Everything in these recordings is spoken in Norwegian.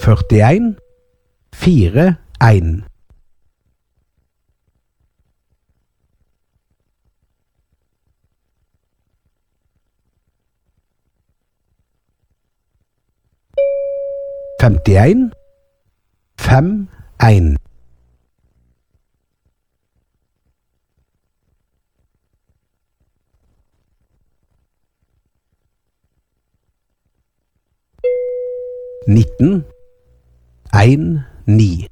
41 41 51 51 19 19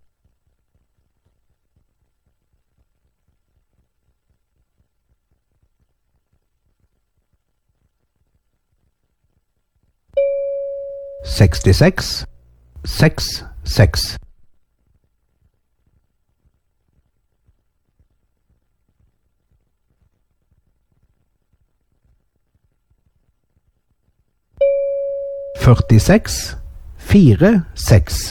66 66 46 46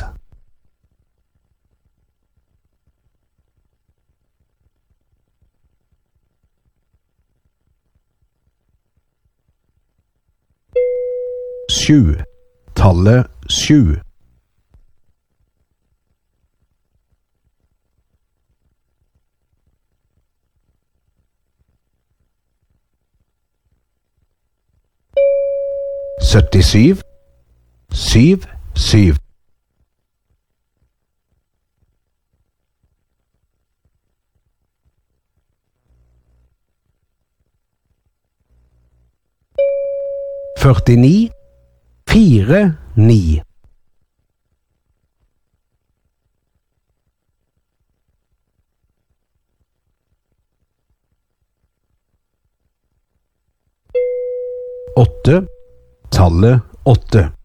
7 tallet 7 77 7 7 49 4 9 8 tallet 8